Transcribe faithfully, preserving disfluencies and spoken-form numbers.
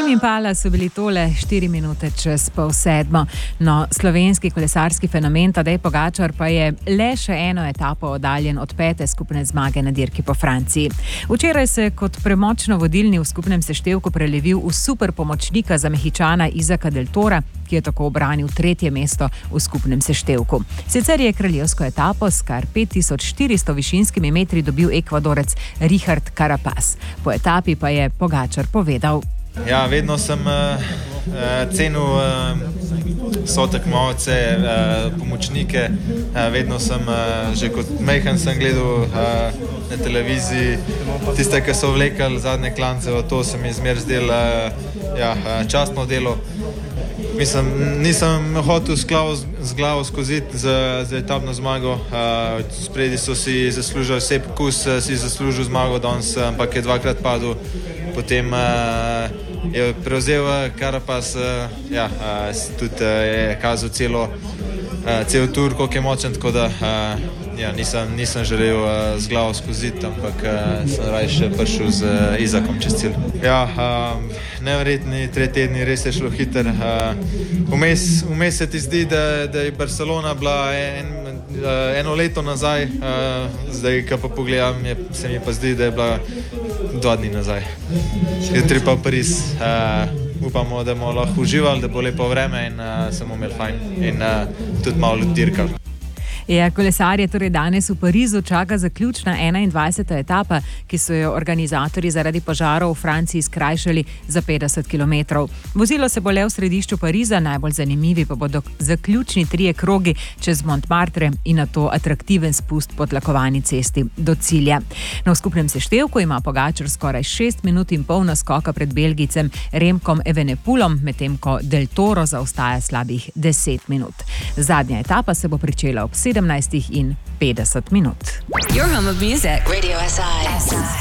Tame Impala so bili tole štiri minute čez pol sedmo. No, slovenski kolesarski fenomen Tadej Pogačar pa je le še eno etapo oddaljen od pete skupne zmage na dirki po Franciji. Včeraj se je kot premočno vodilni v skupnem seštevku prelevil v super pomočnika za Mehičana Izaka del Tora, ki je tako obranil tretje mesto v skupnem seštevku. Sicer je kraljevsko etapo s kar pet tisoč štiristo višinskimi metri dobil Ekvadorec Richard Carapaz. Po etapi pa je Pogačar povedal: Ja, vedno sem uh, cenil uh, so tekmovalce, uh, pomočnike. Uh, vedno sem, uh, že kot majhen sem gledal uh, na televiziji tiste, ki so vlekali zadnje klance, to se mi zmer zdelo uh, ja, uh, častno delo. Mislim, nisem hotel z glavo, z glavo skoziti za, za etapno zmago. Uh, spredi so si zaslužili, Sepp Kuss si zaslužil zmago danes, ampak je dvakrat padel. Potem uh, je prevzel Carapaz, uh, ja, uh, tudi uh, je kazal celo, uh, cel tur, koliko je močen, tako da uh, ja, nisem, nisem želel uh, z glavo skoziti, ampak uh, sem raje še prišel z uh, Izakom čez cilj. Ja, uh, neverjetni tri tedni, res je šlo hiter. Uh, vmes, vmes se ti zdi, da, da je Barcelona bila en, uh, eno leto nazaj, uh, zdaj, ko pa pogledam, je, se mi pa zdi, da je bila dva dni nazaj. Jutri pa Pariz. Uh, upamo, da bomo lahko uživali, da bo lepo vreme in uh, se bomo imeli fajn in uh, tudi malo dirkali. Ja, kolesarje torej danes v Parizu čaka zaključna enaindvajseta etapa, ki so jo organizatorji zaradi požarov v Franciji skrajšali za petdeset kilometrov. Vozilo se bo le v središču Pariza, najbolj zanimivi pa bodo zaključni trije krogi čez Montmartre in nato atraktiven spust po tlakovani cesti do cilja. Na skupnem seštevku ima Pogačar skoraj šest minut in pol naskoka pred Belgijcem Remkom Evenepoelom, medtem ko Del Toro zaostaja slabih deset minut. Zadnja etapa se bo pričela ob sedemnajstih in petdeset minut. Your home of music, Radio S I.